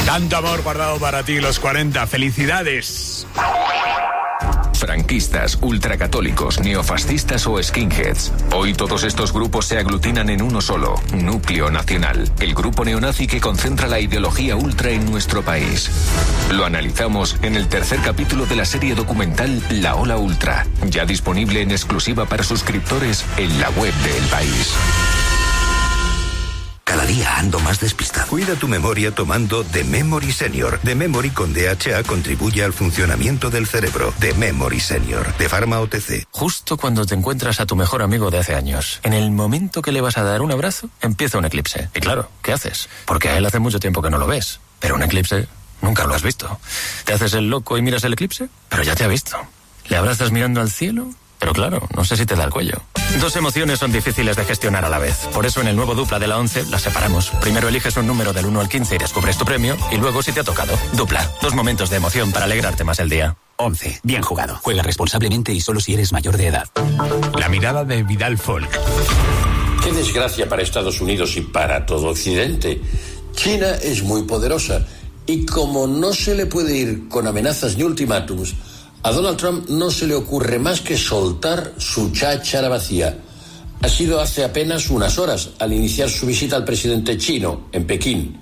Tanto amor guardado para ti, los 40. ¡Felicidades! Franquistas, ultracatólicos, neofascistas o skinheads. Hoy todos estos grupos se aglutinan en uno solo, Núcleo Nacional, el grupo neonazi que concentra la ideología ultra en nuestro país. Lo analizamos en el tercer capítulo de la serie documental La Ola Ultra, ya disponible en exclusiva para suscriptores en la web de El País. Cada día ando más despistado. Cuida tu memoria tomando The Memory Senior. The Memory con DHA contribuye al funcionamiento del cerebro. The Memory Senior, de Pharma OTC. Justo cuando te encuentras a tu mejor amigo de hace años, en el momento que le vas a dar un abrazo, empieza un eclipse. Y claro, ¿qué haces? Porque a él hace mucho tiempo que no lo ves. Pero un eclipse nunca lo has visto. Te haces el loco y miras el eclipse, pero ya te ha visto. Le abrazas mirando al cielo, pero claro, no sé si te da el cuello. Dos emociones son difíciles de gestionar a la vez. Por eso en el nuevo Dupla de la 11 las separamos. Primero eliges un número del 1 al 15 y descubres tu premio. Y luego si te ha tocado. Dupla. Dos momentos de emoción para alegrarte más el día. 11. Bien jugado. Juega responsablemente y solo si eres mayor de edad. La mirada de Vidal Folk. Qué desgracia para Estados Unidos y para todo Occidente. China es muy poderosa. Y como no se le puede ir con amenazas ni ultimátums, a Donald Trump no se le ocurre más que soltar su cháchara vacía. Ha sido hace apenas unas horas, al iniciar su visita al presidente chino en Pekín.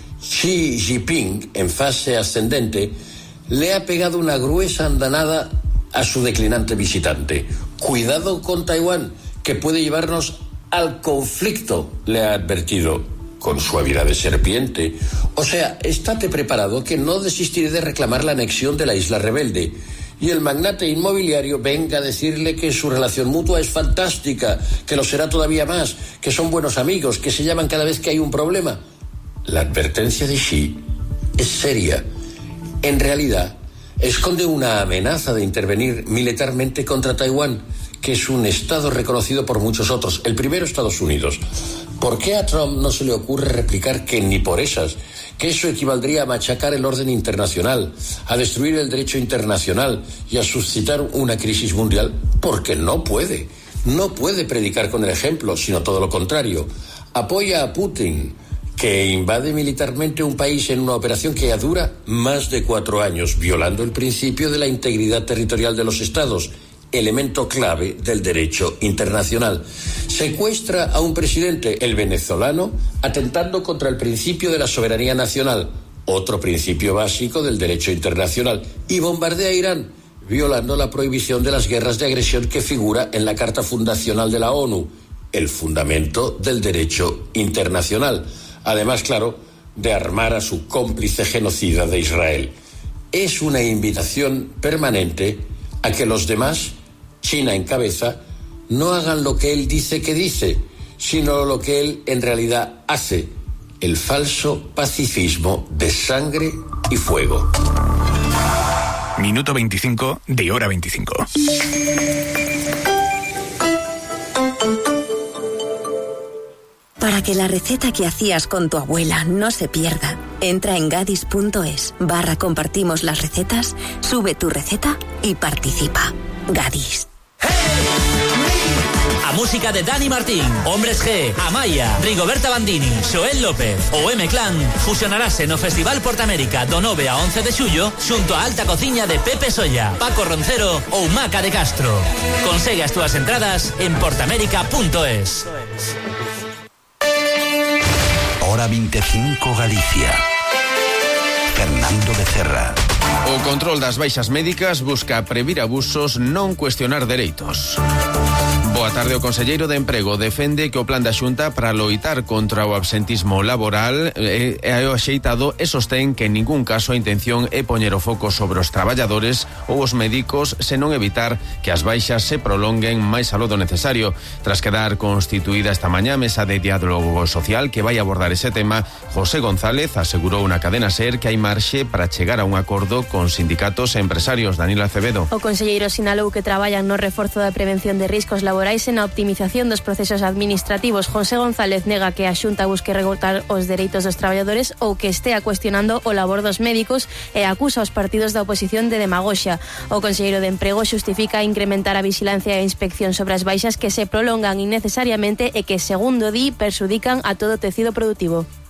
Xi Jinping, en fase ascendente, le ha pegado una gruesa andanada a su declinante visitante. Cuidado con Taiwán, que puede llevarnos al conflicto, le ha advertido, con suavidad de serpiente. O sea, estate preparado que no desistiré de reclamar la anexión de la isla rebelde. Y el magnate inmobiliario venga a decirle que su relación mutua es fantástica, que lo será todavía más, que son buenos amigos, que se llaman cada vez que hay un problema. La advertencia de Xi es seria. En realidad, esconde una amenaza de intervenir militarmente contra Taiwán, que es un estado reconocido por muchos otros, el primero Estados Unidos. ¿Por qué a Trump no se le ocurre replicar que ni por esas, que eso equivaldría a machacar el orden internacional, a destruir el derecho internacional y a suscitar una crisis mundial? Porque no puede. No puede predicar con el ejemplo, sino todo lo contrario. Apoya a Putin, que invade militarmente un país en una operación que ya dura más de 4 años, violando el principio de la integridad territorial de los estados, elemento clave del derecho internacional. Secuestra a un presidente, el venezolano, atentando contra el principio de la soberanía nacional, otro principio básico del derecho internacional, y bombardea a Irán, violando la prohibición de las guerras de agresión que figura en la Carta Fundacional de la ONU, el fundamento del derecho internacional. Además, claro, de armar a su cómplice genocida de Israel. Es una invitación permanente a que los demás, China en cabeza, no hagan lo que él dice que dice, sino lo que él en realidad hace, el falso pacifismo de sangre y fuego. Minuto 25 de hora 25. Para que la receta que hacías con tu abuela no se pierda, entra en gadis.es/compartimos las recetas, sube tu receta y participa. Gadis. A música de Dani Martín, Hombres G, Amaya, Rigoberta Bandini, Xoel López ou M-Clan fusionarase no Festival Portamérica do 9 a 11 de xullo xunto a alta cociña de Pepe Solla, Paco Roncero ou Maca de Castro. Consegue as túas entradas en portamérica.es. Hora 25 Galicia. Fernando Becerra. O control das baixas médicas busca previr abusos, non cuestionar dereitos. Boa tarde. O conselleiro de Emprego defende que o plan da Xunta para loitar contra o absentismo laboral é o axeitado e sostén que en ningún caso a intención é poñer o foco sobre os traballadores ou os médicos, senón evitar que as baixas se prolonguen máis aló do necesario. Tras quedar constituída esta mañá a mesa de diálogo social que vai abordar ese tema, José González asegurou na cadena SER que hai marxe para chegar a un acordo con sindicatos e empresarios. Danilo Acevedo. O conselleiro sinalou que traballan no reforzo da prevención de riscos laborais e na optimización dos procesos administrativos. José González nega que a Xunta busque recortar os dereitos dos traballadores ou que estea cuestionando o labor dos médicos e acusa os partidos da oposición de demagoxia. O conselleiro de Emprego xustifica incrementar a vixilancia e a inspección sobre as baixas que se prolongan innecesariamente e que, segundo di, perxudican a todo o tecido productivo.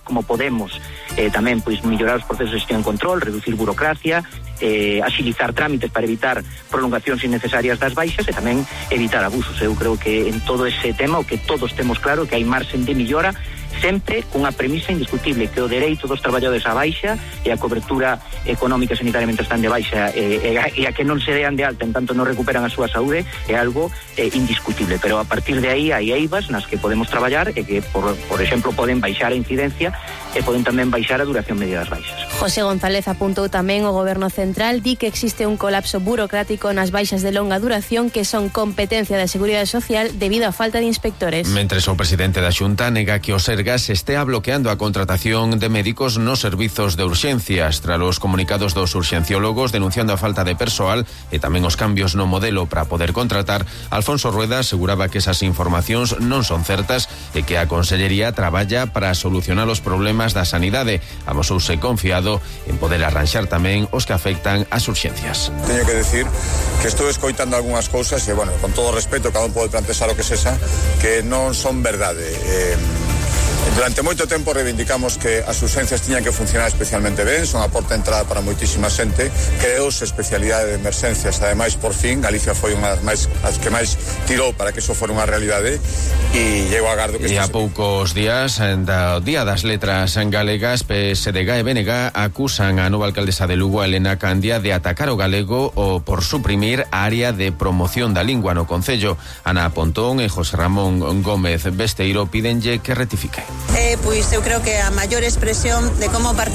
como podemos tamén pois mellorar os procesos de gestión e control, reducir burocracia, axilizar trámites para evitar prolongacións innecesarias das baixas e tamén evitar abusos. Eu creo que en todo ese tema o que todos temos claro que hai marxen de millora, sempre cunha premisa indiscutible, que o dereito dos traballadores á baixa e a cobertura económica e sanitaria mentre están de baixa e a que non se dean de alta en tanto non recuperan a súa saúde é algo indiscutible, pero a partir de aí hai eivas nas que podemos traballar e que, por exemplo, poden baixar a incidencia e poden tamén baixar a duración media das baixas. José González apuntou tamén o Goberno Central, di que existe un colapso burocrático nas baixas de longa duración que son competencia da Seguridade Social debido á falta de inspectores. Mentres o presidente da Xunta nega que o Sergas estea bloqueando a contratación de médicos nos servizos de urxencias tras os comunicados dos urxenciólogos denunciando a falta de persoal e tamén os cambios no modelo para poder contratar, Alfonso Rueda aseguraba que esas informacións non son certas e que a Consellería traballa para solucionar os problemas da sanidade. Amosouse confiado en poder arranxar tamén os que afectan as urxencias. Teño que decir que estou escoitando algunhas cousas e, bueno, con todo o respeto, cada un pode plantexar o que sexa, que non son verdade. Durante moito tempo reivindicamos que as urxencias tiñan que funcionar especialmente ben, son a porta de entrada para moitísima xente, creouse especialidade de emerxencias, ademais, por fin, Galicia foi unha das que máis tirou para que iso fora unha realidade e llego a agardo que... E a poucos días do Día das Letras Galegas, PSDG e BNG acusan a nova alcaldesa de Lugo, Elena Candia, de atacar o galego ou por suprimir a área de promoción da lingua no concello. Ana Pontón e José Ramón Gómez Besteiro pídenlle que rectifique. Pois eu creo que a maior expresión de como